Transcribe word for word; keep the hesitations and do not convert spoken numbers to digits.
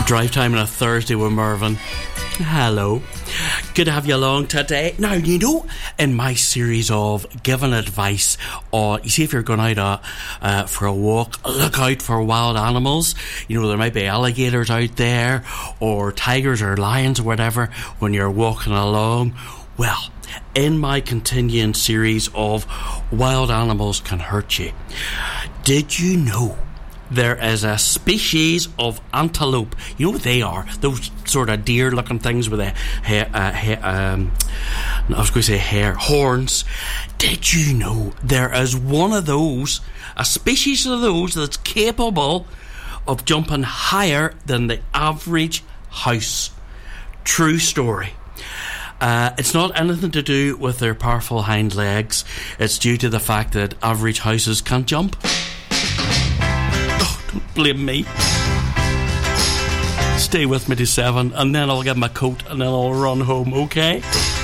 Drive time on a Thursday with Mervyn. Hello. Good to have you along today. Now, you know, in my series of giving advice on, you see, if you're going out uh, uh, for a walk, look out for wild animals. You know, there might be alligators out there, or tigers or lions or whatever, when you're walking along. Well, in my continuing series of wild animals can hurt you, did you know there is a species of antelope? You know what they are? Those sort of deer-looking things with a hair, uh, hair um, I was going to say hair, horns. Did you know there is one of those, a species of those, that's capable of jumping higher than the average house? True story. Uh, it's not anything to do with their powerful hind legs. It's due to the fact that average houses can't jump. Blame me. Stay with me to seven, and then I'll get my coat and then I'll run home, okay?